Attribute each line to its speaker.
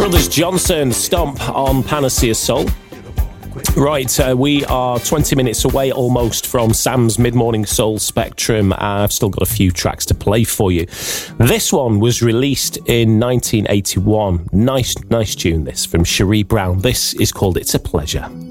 Speaker 1: Brothers Johnson, Stomp on Panacea Soul. Right, we are 20 minutes away almost from Sam's Mid-Morning Soul Spectrum. I've still got a few tracks to play for you. This one was released in 1981. Nice tune, this, from Cherie Brown. This is called It's a Pleasure.